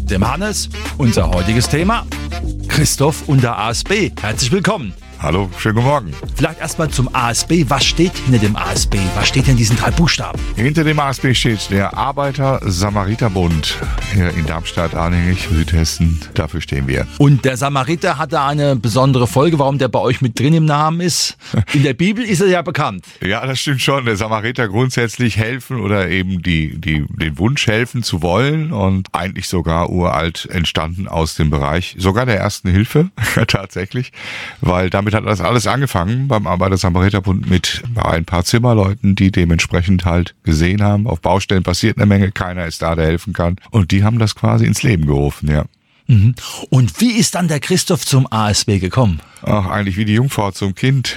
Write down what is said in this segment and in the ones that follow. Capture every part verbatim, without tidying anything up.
dem Hannes. Unser heutiges Thema: Christoph und der A S B. Herzlich willkommen. Hallo, schönen guten Morgen. Vielleicht erstmal zum A S B. Was steht hinter dem A S B? Was steht in diesen drei Buchstaben? Hinter dem A S B steht der Arbeiter-Samariter-Bund hier in Darmstadt, Arnhingig, Südhessen. Dafür stehen wir. Und der Samariter hat da eine besondere Folge, warum der bei euch mit drin im Namen ist. In der Bibel ist er ja bekannt. Ja, das stimmt schon. Der Samariter grundsätzlich helfen oder eben die, die, den Wunsch helfen zu wollen und eigentlich sogar uralt entstanden aus dem Bereich sogar der Ersten Hilfe tatsächlich, weil damit hat das alles angefangen beim Arbeiter-Samariter-Bund mit ein paar Zimmerleuten, die dementsprechend halt gesehen haben, auf Baustellen passiert eine Menge, keiner ist da, der helfen kann. Und die haben das quasi ins Leben gerufen, ja. Mhm. Und wie ist dann der Christoph zum A S B gekommen? Ach, eigentlich wie die Jungfrau zum Kind.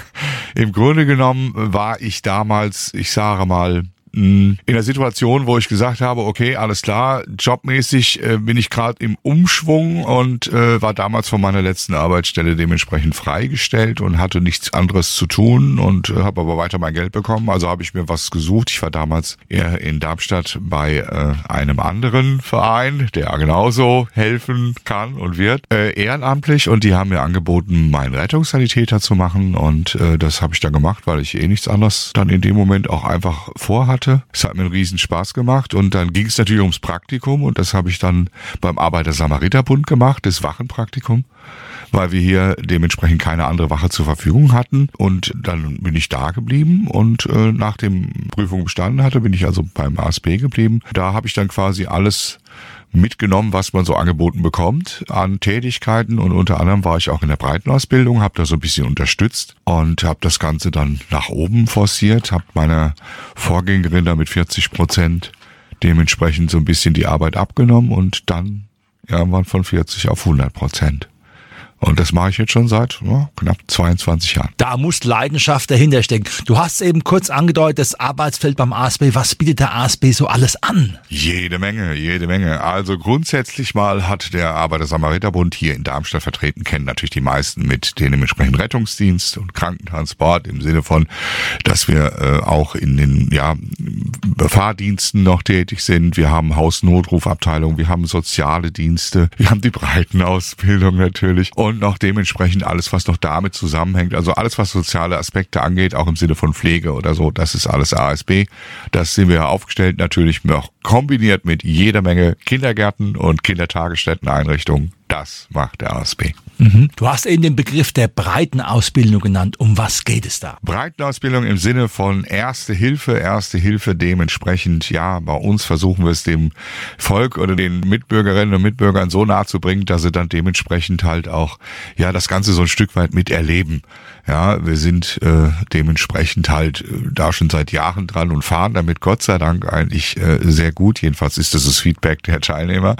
Im Grunde genommen war ich damals, ich sage mal, in der Situation, wo ich gesagt habe, okay, alles klar, jobmäßig äh, bin ich gerade im Umschwung und äh, war damals von meiner letzten Arbeitsstelle dementsprechend freigestellt und hatte nichts anderes zu tun und äh, habe aber weiter mein Geld bekommen. Also habe ich mir was gesucht. Ich war damals eher in Darmstadt bei äh, einem anderen Verein, der genauso helfen kann und wird, äh, ehrenamtlich, und die haben mir angeboten, meinen Rettungssanitäter zu machen, und äh, das habe ich dann gemacht, weil ich eh nichts anderes dann in dem Moment auch einfach vorhatte. Es hat mir einen riesen Spaß gemacht, und dann ging es natürlich ums Praktikum, und das habe ich dann beim Arbeiter-Samariter-Bund gemacht, das Wachenpraktikum, weil wir hier dementsprechend keine andere Wache zur Verfügung hatten, und dann bin ich da geblieben, und äh, nach dem Prüfung bestanden hatte, bin ich also beim A S B geblieben. Da habe ich dann quasi alles mitgenommen, was man so angeboten bekommt an Tätigkeiten, und unter anderem war ich auch in der Breitenausbildung, habe da so ein bisschen unterstützt und habe das Ganze dann nach oben forciert, habe meiner Vorgängerin da mit vierzig Prozent dementsprechend so ein bisschen die Arbeit abgenommen und dann irgendwann von vierzig auf hundert Prozent. Und das mache ich jetzt schon seit ja, knapp zweiundzwanzig Jahren. Da muss Leidenschaft dahinter stecken. Du hast eben kurz angedeutet, das Arbeitsfeld beim A S B. Was bietet der A S B so alles an? Jede Menge, jede Menge. Also grundsätzlich mal hat der Arbeiter-Samariter-Bund hier in Darmstadt vertreten, kennen natürlich die meisten mit dem entsprechenden Rettungsdienst und Krankentransport, im Sinne von, dass wir äh, auch in den ja, Fahrdiensten noch tätig sind. Wir haben Hausnotrufabteilung, wir haben soziale Dienste, wir haben die Breitenausbildung natürlich. Und noch dementsprechend alles, was noch damit zusammenhängt. Also alles, was soziale Aspekte angeht, auch im Sinne von Pflege oder so, das ist alles A S B. Das sind wir aufgestellt, natürlich noch kombiniert mit jeder Menge Kindergärten und Kindertagesstätteneinrichtungen. Das macht der A S B. Mhm. Du hast eben den Begriff der Breitenausbildung genannt. Um was geht es da? Breitenausbildung im Sinne von Erste Hilfe, Erste Hilfe dementsprechend, ja, bei uns versuchen wir es dem Volk oder den Mitbürgerinnen und Mitbürgern so nahe zu bringen, dass sie dann dementsprechend halt auch, ja, das Ganze so ein Stück weit miterleben. Ja, wir sind äh, dementsprechend halt äh, da schon seit Jahren dran und fahren damit Gott sei Dank eigentlich äh, sehr gut. Jedenfalls ist das das Feedback der Teilnehmer.